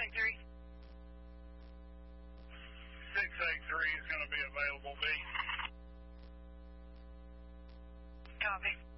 683. 683 is going to be available, B. Copy.